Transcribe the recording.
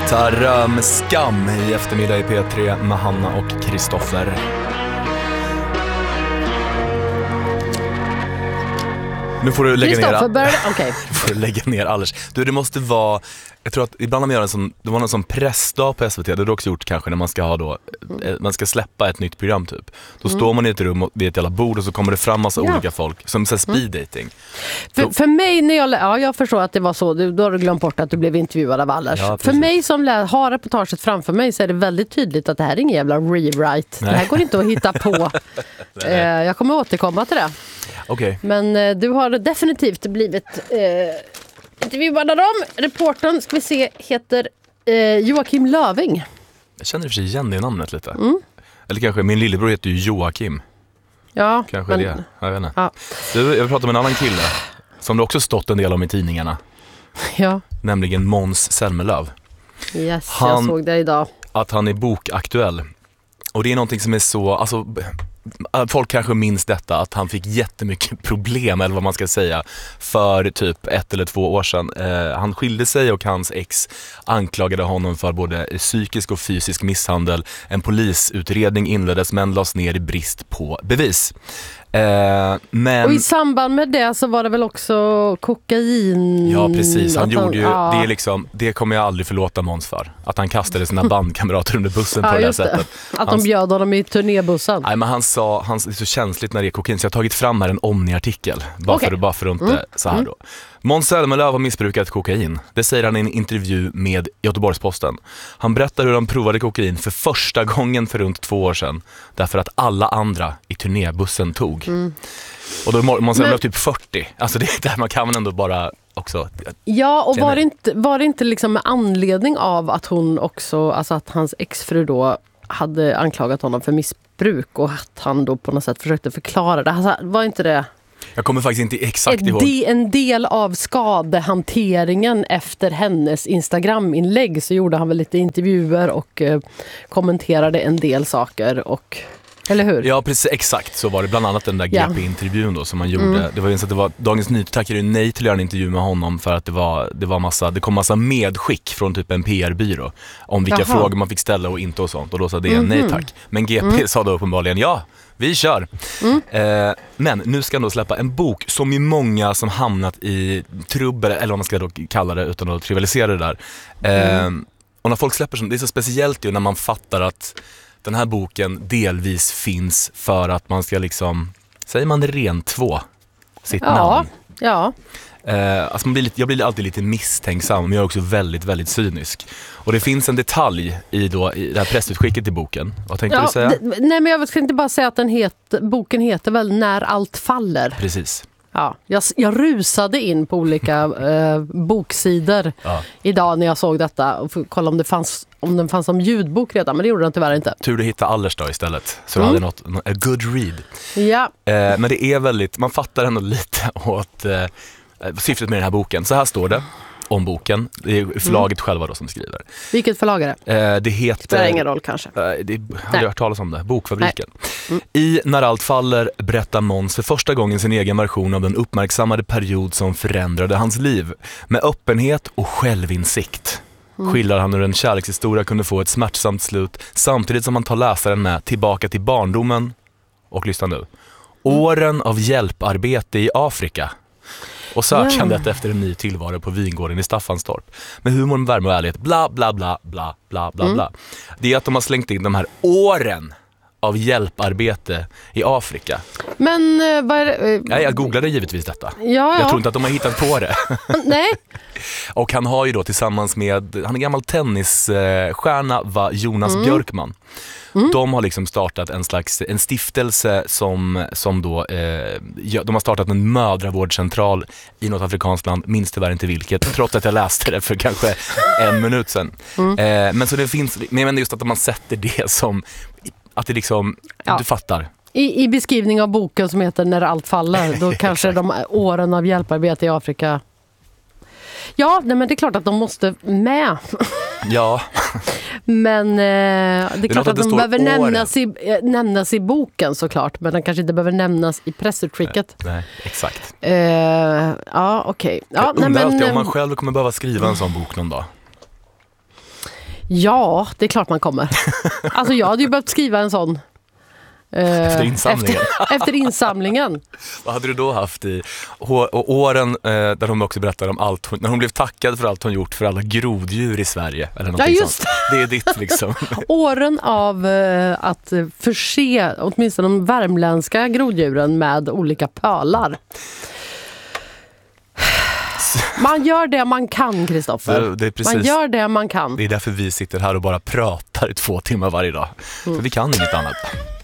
Gitarr med skam i eftermiddag i P3 med Hanna och Kristoffer. Nu får du lägga ner alldeles. Du, det måste vara, jag tror att ibland man gör det var någon sån pressdag på SVT, det har du också gjort kanske, när man ska ha då, man ska släppa ett nytt program typ. Då står man i ett rum vid ett jävla bord och så kommer det fram massa olika folk som säger speed dating. För mig när jag förstår att det var så, då har du glömt bort att du blev intervjuad av Allers. Ja, för mig som har reportaget framför mig så är det väldigt tydligt att det här är ingen jävla rewrite. Nej. Det här går inte att hitta på. Jag kommer återkomma till det. Okay. Men du har definitivt blivit intervjuad av dem. Reportern, ska vi se, heter Joakim Löving. Jag känner i och för sig igen det namnet lite. Eller kanske, min lillebror heter ju Joakim. Ja. Kanske det, jag vet inte. Ja. Jag pratade med en annan kille som det också stått en del om i tidningarna. Ja. Nämligen Måns Zelmerlöw. Yes, jag såg det idag. Att han är bokaktuell. Och det är någonting som är så, alltså, folk kanske minns detta, att han fick jättemycket problem, eller vad man ska säga, för typ 1 eller 2 år sedan. Han skilde sig och hans ex anklagade honom för både psykisk och fysisk misshandel. En polisutredning inleddes men lades ner i brist på bevis. Men... Och i samband med det så var det väl också kokain. Ja, precis. Han gjorde ju, det är liksom, det kommer jag aldrig förlåta Måns för. Att han kastade sina bandkamrater under bussen på det sättet. Att de bjöd honom i turnébussen. Nej, men han är så känsligt när det är kokain, så jag har tagit fram här en Omni-artikel. Bara för att inte så här då. Måns Zelmerlöw har missbrukat kokain. Det säger han i en intervju med Göteborgs-Posten. Han berättar hur han provade kokain för första gången för runt 2 år sedan. Därför att alla andra i turnébussen tog. Och då är Måns Zelmerlöw typ 40. Alltså det är där man kan ändå bara också... Ja, och var det inte liksom med anledning av att hon också, alltså att hans exfru då hade anklagat honom för missbruk och att han då på något sätt försökte förklara det. Alltså, var inte det... Jag kommer faktiskt inte exakt ihåg. En del av skadehanteringen efter hennes Instagram-inlägg, så gjorde han väl lite intervjuer och kommenterade en del saker, och eller hur? Ja, precis, exakt så var det. Bland annat den där GP-intervjun då som man gjorde. Det var ju så att det var Dagens Nyheter tackade nej till att göra en intervju med honom för att det kom massa medskick från typ en PR-byrå om vilka frågor man fick ställa och inte och sånt. Och då sa det nej tack. Men GP sa då uppenbarligen ja, vi kör. Men nu ska han då släppa en bok som är många som hamnat i trubbel, eller vad man ska då kalla det utan att trivialisera det där. Och när folk släpper sånt, det är så speciellt ju när man fattar att den här boken delvis finns för att man ska liksom, säger man rentvå sitt namn. Ja. Alltså jag blir alltid lite misstänksam, men jag är också väldigt, väldigt cynisk. Och det finns en detalj i det här pressutskicket i boken. Vad tänkte du säga? Nej, men jag ska inte bara säga att boken heter väl När allt faller. Precis. Ja, jag rusade in på olika boksidor idag när jag såg detta och kolla om den fanns som ljudbok redan, men det gjorde den tyvärr inte. Tur du hittade Allers då istället, så du hade a good read. Ja. Men det är väldigt, man fattar ändå lite åt syftet med den här boken. Så här står det om boken. Det är förlaget själva då som skriver. Vilket förlag är det? Det heter... Spelar ingen roll kanske. Jag har hört talas om det. Bokfabriken. I När allt faller berättar Måns för första gången sin egen version av den uppmärksammade period som förändrade hans liv. Med öppenhet och självinsikt skildrar han hur en kärlekshistoria kunde få ett smärtsamt slut, samtidigt som man tar läsaren med tillbaka till barndomen och, lyssna nu, åren av hjälparbete i Afrika och sökandet efter en ny tillvaro på vingården i Staffanstorp. Med humor, värme och ärlighet, bla bla bla bla bla bla bla. Det är att de har slängt in de här åren av hjälparbete i Afrika. Men vad är det? Jag googlade givetvis detta. Ja. Jag tror inte att de har hittat på det. Nej. Och han har ju då tillsammans med, han är gammal tennisstjärna, Jonas Björkman. De har liksom startat en stiftelse som då de har startat en mödravårdscentral i något afrikanskt land, minns tyvärr inte vilket, trots att jag läste det för kanske 1 minut sedan. Men så det finns, men just att man sätter det som att det liksom, du fattar. I beskrivning av boken som heter När allt faller, då kanske de åren av hjälparbete i Afrika. Ja, men det är klart att de måste med. Ja. Men det är klart att de behöver nämnas i boken såklart, men de kanske inte behöver nämnas i pressutskicket. Nej, exakt. Ja, okej. Ja, jag undrar alltid om man själv kommer behöva skriva en sån bok någon dag. Ja, det är klart man kommer. Alltså jag hade ju behövt skriva en sån. Efter insamlingen. Efter insamlingen. Vad hade du då haft i åren där hon också berättade om allt, när hon blev tackad för allt hon gjort för alla groddjur i Sverige? Eller någonting sånt. Det är ditt liksom. Åren av att förse åtminstone de värmländska groddjuren med olika pölar. Man gör det man kan, Kristoffer. Man gör det man kan. Det är därför vi sitter här och bara pratar i 2 timmar varje dag. För vi kan inget annat.